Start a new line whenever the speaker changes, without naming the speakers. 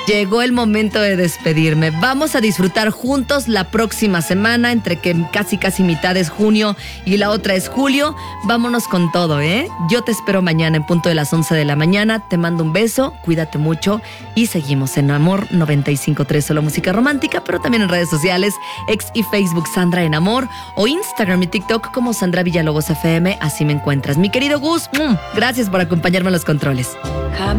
Llegó el momento de despedirme. Vamos a disfrutar juntos la próxima semana, entre que casi mitad es junio y la otra es julio. Vámonos con todo, ¿eh? Yo te espero mañana en punto de las 11 de la mañana. Te mando un beso, cuídate mucho y seguimos en Amor 95.3, solo música romántica, pero también en redes sociales, X y Facebook Sandra en Amor, o Instagram y TikTok como Sandra Villalobos FM. Así me encuentras. Mi querido Gus, gracias por acompañarme en los controles.